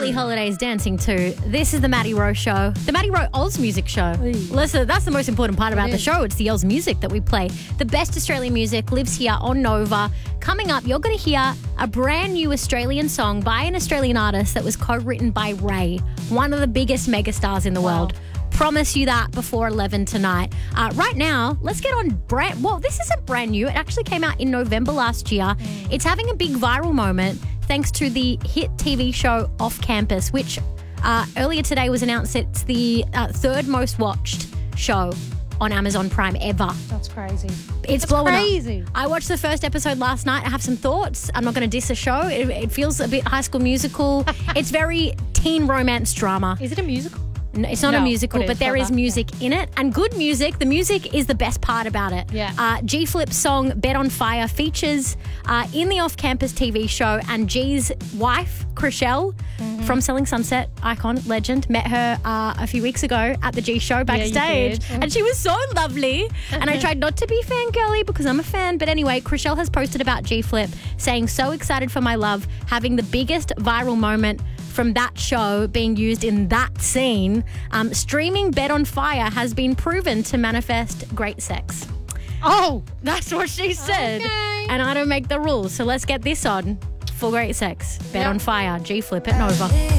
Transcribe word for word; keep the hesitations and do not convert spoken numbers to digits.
Billie Holiday's dancing to. This is the Maddie Rowe Show. The Maddie Rowe Oz Music Show. Listen, that's the most important part about the show. It's the Oz music that we play. The best Australian music lives here on Nova. Coming up, you're going to hear a brand new Australian song by an Australian artist that was co-written by Ray, one of the biggest megastars in the Wow. world. Promise you that before eleven tonight. Uh, right now, let's get on brand... Well, this isn't brand new. It actually came out in November last year. Mm. It's having a big viral moment thanks to the hit T V show Off Campus, which uh, earlier today was announced it's the uh, third most watched show on Amazon Prime ever. That's crazy. It's That's blowing crazy. up. I watched the first episode last night. I have some thoughts. I'm not going to diss the show. It, it feels a bit High School Musical. It's very teen romance drama. Is it a musical? No, it's not No, a musical, but it but is there clever. is music in it, and good music. The music is the best part about it. Yeah. Uh, G Flip's song "Bet on Fire" features uh, in the off-campus T V show, and G's wife, Chriselle, mm-hmm. from Selling Sunset, icon, legend, met her uh, a few weeks ago at the G show backstage, did. and she was so lovely. And I tried not to be fangirly because I'm a fan, but anyway, Chriselle has posted about G Flip, saying, "So excited for my love, having the biggest viral moment from that show being used in that scene. Um, streaming Bet on Fire has been proven to manifest great sex." Oh, That's what she said. Okay. And I don't make the rules. So let's get this on for great sex. Bet Yep. on Fire. G Flip at Nova.